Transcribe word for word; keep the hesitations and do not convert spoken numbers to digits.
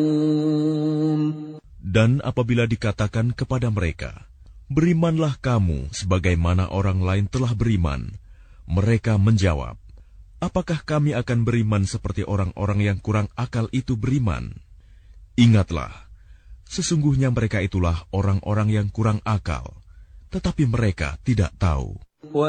Dan apabila dikatakan kepada mereka, berimanlah kamu sebagaimana orang lain telah beriman, mereka menjawab, apakah kami akan beriman seperti orang-orang yang kurang akal itu beriman? Ingatlah, sesungguhnya mereka itulah orang-orang yang kurang akal, tetapi mereka tidak tahu.